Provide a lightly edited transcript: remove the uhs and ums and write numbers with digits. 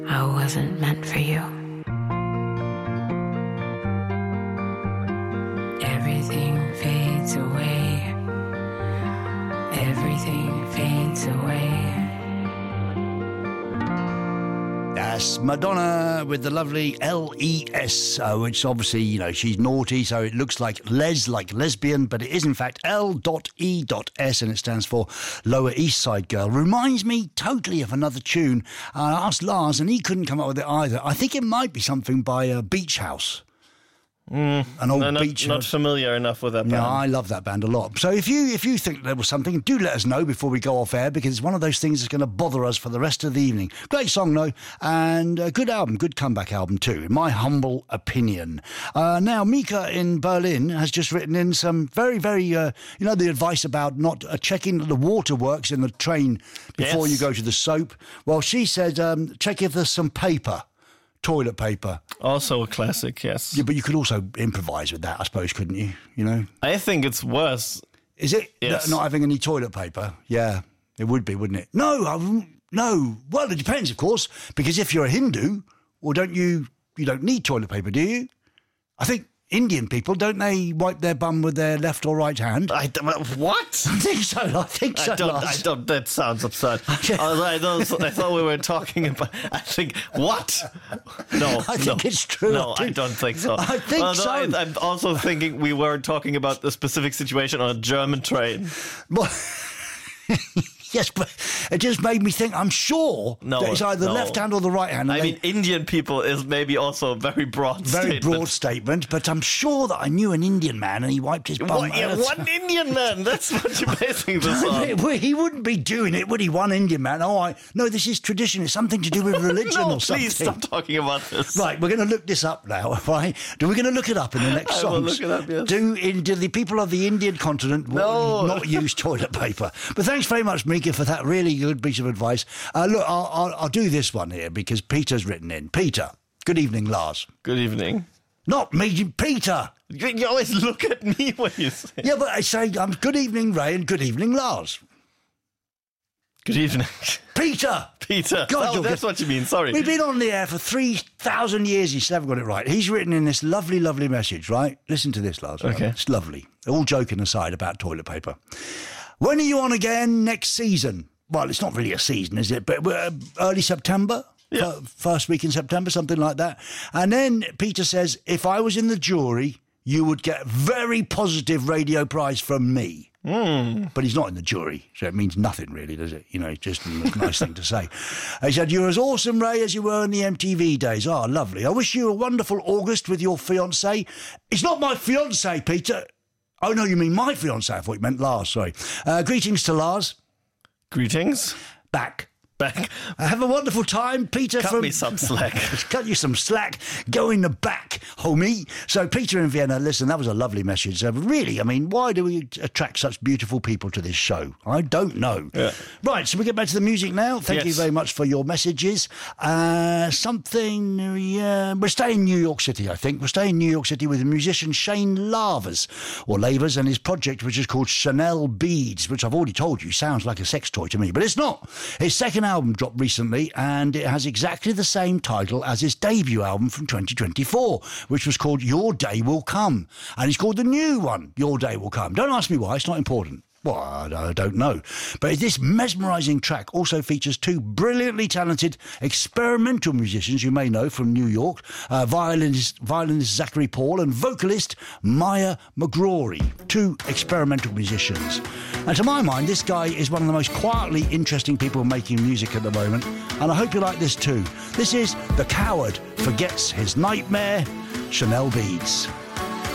I wasn't meant for you. Everything fades away. Everything fades away. That's Madonna with the lovely L-E-S, which obviously, she's naughty, so it looks like lesbian, but it is in fact L.E.S, and it stands for Lower East Side Girl. Reminds me totally of another tune. I asked Lars, and he couldn't come up with it either. I think it might be something by Beach House. An old beach. Not familiar enough with that band. No, I love that band a lot. So if you think there was something, do let us know before we go off air, because it's one of those things that's going to bother us for the rest of the evening. Great song, though, and a good album, good comeback album too, in my humble opinion. Now, Mika in Berlin has just written in some very, very, the advice about not checking the waterworks in the train before you go to the soap. Well, she said, check if there's some paper. Toilet paper. Also a classic, yes. Yeah, but you could also improvise with that, I suppose, couldn't you? I think it's worse. Is it? Yes. Not having any toilet paper? Yeah, it would be, wouldn't it? No. Well, it depends, of course, because if you're a Hindu, well, you don't need toilet paper, do you? I think Indian people, don't they wipe their bum with their left or right hand? What? I think so. I don't. That sounds absurd. I thought we were talking about. I think what? No, I think it's true. No, I don't think so. I think so. I'm also thinking we were talking about the specific situation on a German train. Well, yes, but it just made me think, I'm sure that it's either the left hand or the right hand. I mean, Indian people is maybe also a very broad statement, but I'm sure that I knew an Indian man and he wiped his bum. One Indian man? That's what you're basing this on. He wouldn't be doing it, would he? One Indian man. No, this is tradition. It's something to do with religion or something. Please stop talking about this. Right, we're going to look this up now, right? We're going to look it up in the next songs. I will look it up, yes. Do the people of the Indian continent not use toilet paper? But thanks very much, Mika, for that really good piece of advice. Look, I'll do this one here because Peter's written in. Peter, good evening, Lars. Good evening. Not me, Peter. You always look at me when you say... Yeah, but I say good evening, Ray, and good evening, Lars. Good evening. Peter. God, that's what you mean, sorry. We've been on the air for 3,000 years. You still haven't got it right. He's written in this lovely, lovely message, right? Listen to this, Lars. Okay. It's lovely. All joking aside about toilet paper. When are you on again next season? Well, it's not really a season, is it? But early September? Yeah. First week in September, something like that. And then Peter says, if I was in the jury, you would get a very positive radio prize from me. But he's not in the jury, so it means nothing really, does it? It's just a nice thing to say. He said, you're as awesome, Ray, as you were in the MTV days. Oh, lovely. I wish you a wonderful August with your fiancée. It's not my fiancée, Peter. Oh, no, you mean my fiancée. I thought you meant Lars, sorry. Greetings to Lars. Greetings. Back. Have a wonderful time, Peter. Cut me some slack. Cut you some slack. Go in the back, homie. So, Peter in Vienna, listen, that was a lovely message. Really, I mean, why do we attract such beautiful people to this show? I don't know. Yeah. Right, so we get back to the music now. Thank you very much for your messages. We're staying in New York City, I think. We're staying in New York City with the musician Shane Lavers, and his project, which is called Chanel Beads, which I've already told you sounds like a sex toy to me, but it's not. His second album dropped recently, and it has exactly the same title as his debut album from 2024, which was called Your Day Will Come, and it's called the new one, Your Day Will Come. Don't ask me why, it's not important. Well, I don't know. But this mesmerising track also features two brilliantly talented experimental musicians you may know from New York, violinist Zachary Paul and vocalist Maya McGrory, two experimental musicians. And to my mind, this guy is one of the most quietly interesting people making music at the moment, and I hope you like this too. This is The Coward Forgets His Nightmare, Chanel Beads.